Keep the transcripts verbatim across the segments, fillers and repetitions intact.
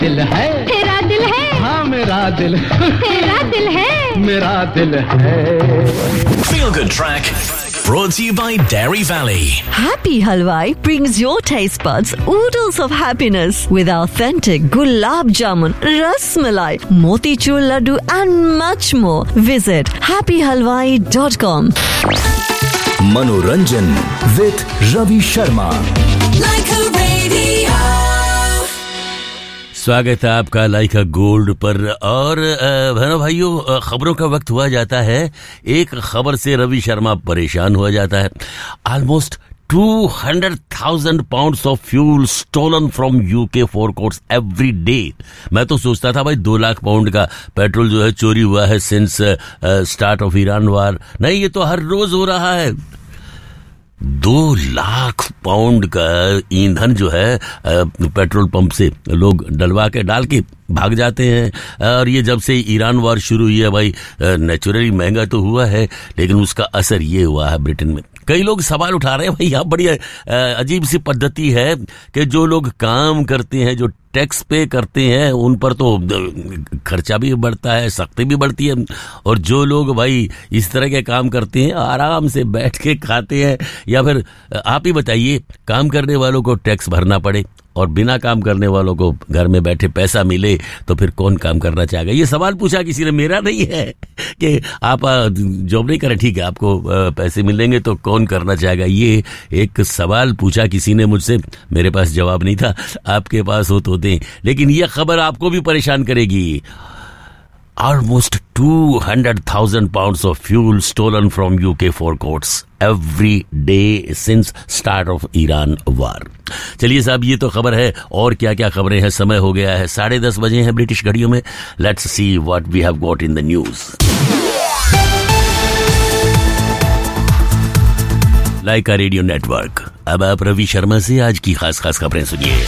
दिल है, तेरा दिल है, हाँ मेरा दिल, तेरा दिल है, मेरा दिल है। Feel Good Track brought to you by Dairy Valley. Happy Halwai brings your taste buds oodles of happiness with authentic gulab jamun, ras malai, motichur laddu and much more. Visit happy halwai dot com. Manoranjan with Ravi Sharma. Like a radio. स्वागत है आपका like a gold पर। और बहनों भाइयों, खबरों का वक्त हुआ जाता है। एक खबर से रवि शर्मा परेशान हुआ जाता है। Almost two hundred thousand pounds of fuel stolen from U K forecourts every day. मैं तो सोचता था भाई दो लाख पाउंड का पेट्रोल जो है चोरी हुआ है सिंस स्टार्ट ऑफ ईरान वार। नहीं, ये तो हर रोज हो रहा है। दो लाख पाउंड का ईंधन जो है पेट्रोल पंप से लोग डलवा के डाल के भाग जाते हैं। और ये जब से ईरान वार शुरू हुई है भाई, नेचुरली महंगा तो हुआ है, लेकिन उसका असर ये हुआ है ब्रिटेन में। कई लोग सवाल उठा रहे हैं भाई, यहाँ बड़ी अजीब सी पद्धति है कि जो लोग काम करते हैं, जो टैक्स पे करते हैं, उन पर तो खर्चा भी बढ़ता है, सख्ती भी बढ़ती है। और जो लोग भाई इस तरह के काम करते हैं, आराम से बैठ के खाते हैं। या फिर आप ही बताइए, काम करने वालों को टैक्स भरना पड़े और बिना काम करने वालों को घर में बैठे पैसा मिले, तो फिर कौन काम करना चाहेगा? ये सवाल पूछा किसी ने, मेरा नहीं है कि आप जॉब नहीं करें, ठीक है आपको पैसे मिलेंगे तो कौन करना चाहेगा। ये एक सवाल पूछा किसी ने मुझसे, मेरे पास जवाब नहीं था, आपके पास हो तो दें। लेकिन यह खबर आपको भी परेशान करेगी। Almost two hundred thousand pounds of fuel stolen from U K forecourts every day since start of Iran war. चलिए साहब, ये तो खबर है, और क्या क्या खबरें हैं। समय हो गया है साढ़े दस बजे हैं ब्रिटिश घड़ियों में। Let's see what we have got in the news. Lyca radio network. अब आप रवि शर्मा से आज की खास खास खबरें सुनिए।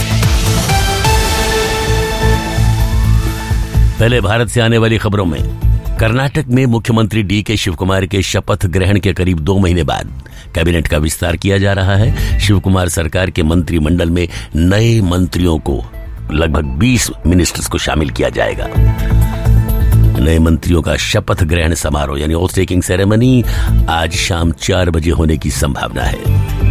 पहले भारत से आने वाली खबरों में, कर्नाटक में मुख्यमंत्री डी के शिव कुमार के शपथ ग्रहण के करीब दो महीने बाद कैबिनेट का विस्तार किया जा रहा है। शिव कुमार सरकार के मंत्रिमंडल में नए मंत्रियों को, लगभग बीस मिनिस्टर्स को शामिल किया जाएगा। नए मंत्रियों का शपथ ग्रहण समारोह यानी ओथ टेकिंग सेरेमनी आज शाम चार बजे होने की संभावना है।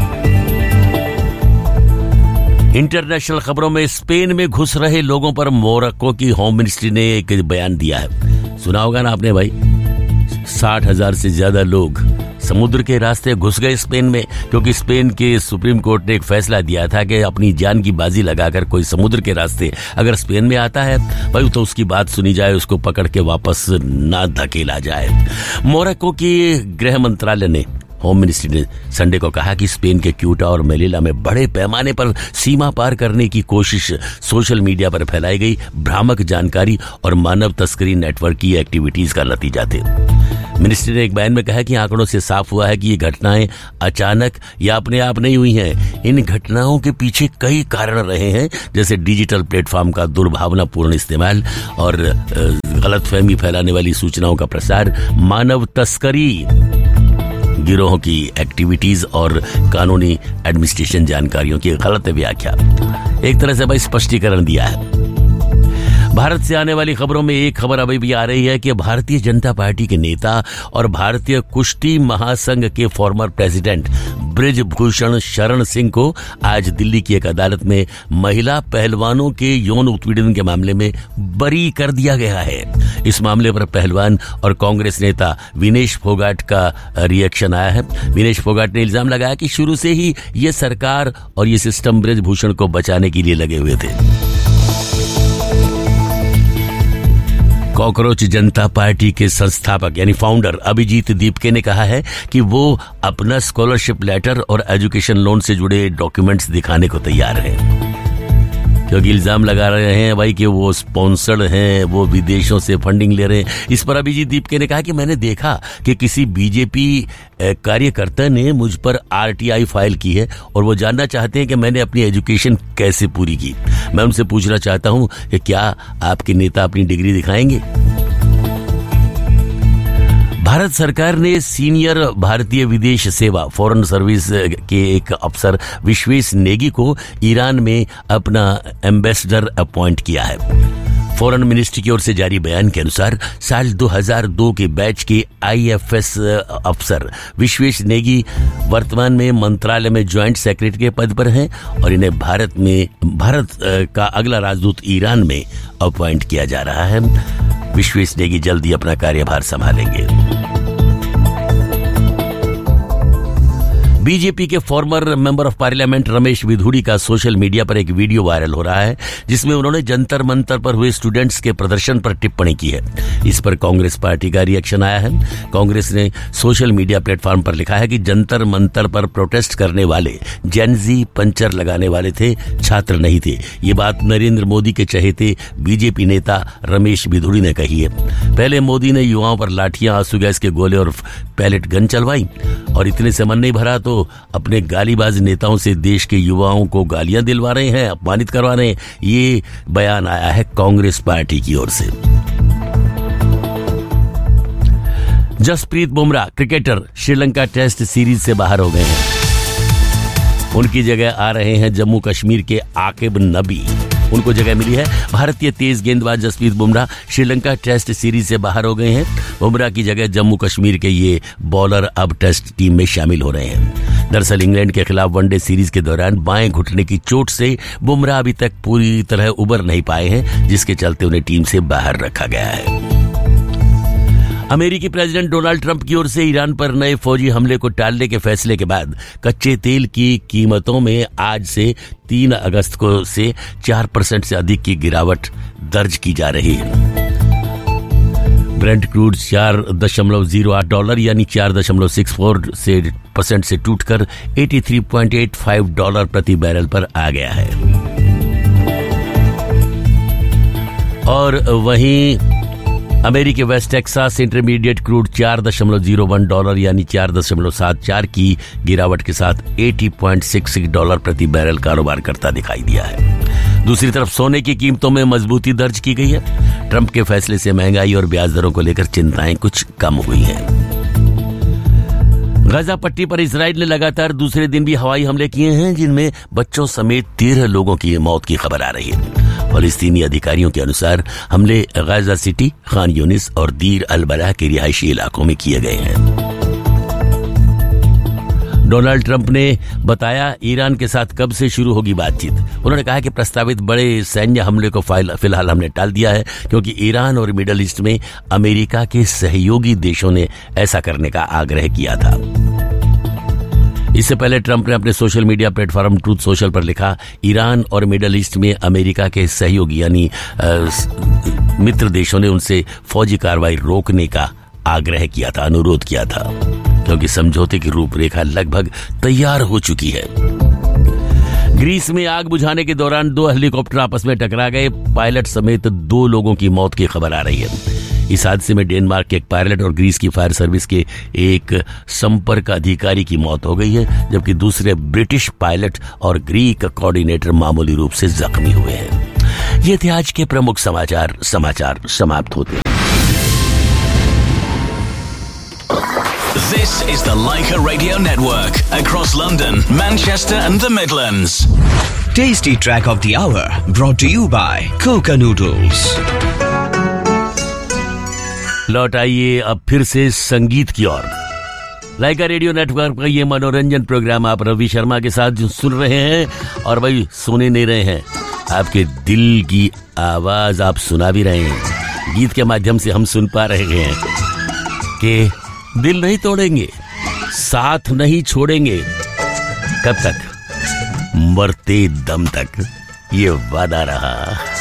इंटरनेशनल खबरों में, स्पेन में घुस रहे लोगों पर मोरक्को की होम मिनिस्ट्री ने एक बयान दिया है। सुना होगा ना आपने भाई, साठ हजार से ज्यादा लोग समुद्र के रास्ते घुस गए स्पेन में, क्योंकि स्पेन के सुप्रीम कोर्ट ने एक फैसला दिया था कि अपनी जान की बाजी लगाकर कोई समुद्र के रास्ते अगर स्पेन में आता है भाई, तो उसकी बात सुनी जाए, उसको पकड़ के वापस ना धकेला जाए। मोरक्को की गृह मंत्रालय ने, होम मिनिस्ट्री ने संडे को कहा कि स्पेन के क्यूटा और मेलिला में बड़े पैमाने पर सीमा पार करने की कोशिश सोशल मीडिया पर फैलाई गई भ्रामक जानकारी और मानव तस्करी नेटवर्क की एक्टिविटीज का नतीजा थे। मिनिस्ट्री ने एक बयान में कहा कि आंकड़ों से साफ हुआ है कि ये घटनाएं अचानक या अपने आप नहीं हुई हैं। इन घटनाओं के पीछे कई कारण रहे हैं, जैसे डिजिटल प्लेटफॉर्म का दुर्भावनापूर्ण इस्तेमाल और गलतफहमी फैलाने वाली सूचनाओं का प्रसार, मानव तस्करी, गिरोह की एक्टिविटीज और कानूनी एडमिनिस्ट्रेशन जानकारियों की गलत व्याख्या। एक तरह से भाई स्पष्टीकरण दिया है। भारत से आने वाली खबरों में एक खबर अभी भी आ रही है कि भारतीय जनता पार्टी के नेता और भारतीय कुश्ती महासंघ के फॉर्मर प्रेसिडेंट ब्रिजभूषण शरण सिंह को आज दिल्ली की एक अदालत में महिला पहलवानों के यौन उत्पीड़न के मामले में बरी कर दिया गया है। इस मामले पर पहलवान और कांग्रेस नेता विनेश फोगाट का रिएक्शन आया है। विनेश फोगाट ने इल्जाम लगाया कि शुरू से ही ये सरकार और ये सिस्टम ब्रिजभूषण को बचाने के लिए लगे हुए थे। कॉकरोच जनता पार्टी के संस्थापक यानी फाउंडर अभिजीत दीपके ने कहा है कि वो अपना स्कॉलरशिप लेटर और एजुकेशन लोन से जुड़े डॉक्यूमेंट्स दिखाने को तैयार हैं, क्योंकि इल्जाम लगा रहे हैं भाई कि वो स्पॉन्सर्ड हैं, वो विदेशों से फंडिंग ले रहे हैं। इस पर अभिजीत दीपके ने कहा कि मैंने देखा कि किसी बीजेपी कार्यकर्ता ने मुझ पर आरटीआई फाइल की है और वो जानना चाहते हैं कि मैंने अपनी एजुकेशन कैसे पूरी की। मैं उनसे पूछना चाहता हूं कि क्या आपके नेता अपनी डिग्री दिखाएंगे? भारत सरकार ने सीनियर भारतीय विदेश सेवा फॉरेन सर्विस के एक अफसर विश्वेश नेगी को ईरान में अपना एम्बेसडर अपॉइंट किया है। फॉरेन मिनिस्ट्री की ओर से जारी बयान के अनुसार साल दो हज़ार दो के बैच के आईएफएस अफसर विश्वेश नेगी वर्तमान में मंत्रालय में ज्वाइंट सेक्रेटरी के पद पर हैं और इन्हें भारत में भारत का अगला राजदूत ईरान में अपॉइंट किया जा रहा है। विश्वेश नेगी जल्दी अपना कार्यभार संभालेंगे। बीजेपी के farmer member of parliament Ramesh विधुड़ी का सोशल मीडिया पर एक वीडियो वायरल हो रहा है जिसमें उन्होंने जंतर मंतर पर हुए स्टूडेंट्स के प्रदर्शन पर टिप्पणी की है। इस पर कांग्रेस पार्टी का रिएक्शन आया है। कांग्रेस ने सोशल मीडिया प्लेटफॉर्म पर लिखा है कि जंतर मंतर पर प्रोटेस्ट करने वाले जेनजी पंचर लगाने वाले थे, छात्र नहीं थे। ये बात नरेंद्र मोदी के चहेते बीजेपी नेता रमेश विधुड़ी ने कही है। पहले मोदी ने युवाओं पर लाठियां, आंसू गैस के गोले और पैलेट गन चलवाई और इतने से मन नहीं भरा तो अपने गालीबाज नेताओं से देश के युवाओं को गालियां दिलवा रहे हैं, अपमानित करवा रहे हैं। ये बयान आया है कांग्रेस पार्टी की ओर से। Jasprit Bumrah cricketer Sri Lanka test series से बाहर हो गए हैं। उनकी जगह आ रहे हैं जम्मू कश्मीर के आकिब नबी। उनको जगह मिली है। भारतीय तेज गेंदबाज जसप्रीत बुमराह श्रीलंका टेस्ट सीरीज से बाहर हो गए हैं। बुमराह की जगह जम्मू कश्मीर के ये बॉलर अब टेस्ट टीम में शामिल हो रहे हैं। दरअसल इंग्लैंड के खिलाफ वनडे सीरीज के दौरान बाएं घुटने की चोट से बुमराह अभी तक पूरी तरह उबर नहीं पाए हैं, जिसके चलते उन्हें टीम से बाहर रखा गया है। अमेरिकी प्रेसिडेंट डोनाल्ड ट्रंप की ओर से ईरान पर नए फौजी हमले को टालने के फैसले के बाद कच्चे तेल की कीमतों में आज से तीन अगस्त को से चार परसेंट से अधिक की गिरावट दर्ज की जा रही है। ब्रेंट क्रूड चार दशमलव जीरो आठ डॉलर यानी चार दशमलव सिक्स फोर से परसेंट से टूटकर तिरासी पॉइंट आठ पाँच डॉलर प्रति बैरल पर आ गया है। और वहीं अमेरिकी वेस्ट टेक्सास इंटरमीडिएट क्रूड चार दशमलव जीरो वन डॉलर यानी चार दशमलव सात चार की गिरावट के साथ अस्सी पॉइंट छह छह डॉलर प्रति बैरल कारोबार करता दिखाई दिया है। दूसरी तरफ सोने की कीमतों में मजबूती दर्ज की गई है। ट्रंप के फैसले से महंगाई और ब्याज दरों को लेकर चिंताएं कुछ कम हुई हैं। गाजा पट्टी पर इजराइल ने लगातार दूसरे दिन भी हवाई हमले किए हैं, जिनमें बच्चों समेत तेरह लोगों की मौत की खबर आ रही है। फलस्तीनी अधिकारियों के अनुसार हमले गाजा सिटी, खान यूनिस और दीर अल बलाह के रिहायशी इलाकों में किए गए हैं। डोनाल्ड ट्रंप ने बताया ईरान के साथ कब से शुरू होगी बातचीत। उन्होंने कहा कि प्रस्तावित बड़े सैन्य हमले को फिलहाल हमने टाल दिया है क्योंकि ईरान और मिडल ईस्ट में अमेरिका के सहयोगी देशों ने ऐसा करने का आग्रह किया था। इससे पहले ट्रंप ने अपने social media platform truth social पर लिखा, ईरान और मिडल ईस्ट में अमेरिका के सहयोगी यानी मित्र देशों ने उनसे फौजी कार्रवाई रोकने का आग्रह किया था, अनुरोध किया था, क्योंकि समझौते की रूपरेखा लगभग तैयार हो चुकी है। ग्रीस में आग बुझाने के दौरान दो हेलीकॉप्टर आपस में टकरा गए। पायलट समेत दो लोगों की मौत की खबर आ रही है। इस हादसे में डेनमार्क के एक पायलट और ग्रीस की फायर सर्विस के एक संपर्क अधिकारी की मौत हो गई है, जबकि दूसरे ब्रिटिश पायलट और ग्रीक कोऑर्डिनेटर मामूली रूप से जख्मी हुए हैं। ये थे आज के प्रमुख समाचार। समाचार समाप्त होते हैं। This is the Leica Radio Network across London, Manchester and the Midlands. Tasty track of the hour brought to you by Coca Noodles. लौट आइए अब फिर से संगीत की ओर। लाइका रेडियो नेटवर्क का ये मनोरंजन प्रोग्राम आप रवि शर्मा के साथ सुन रहे हैं और भाई सुने नहीं रहे हैं, आपके दिल की आवाज आप सुना भी रहे हैं। गीत के माध्यम से हम सुन पा रहे हैं कि दिल नहीं तोड़ेंगे, साथ नहीं छोड़ेंगे, कब तक? मरते दम तक, ये वादा रहा।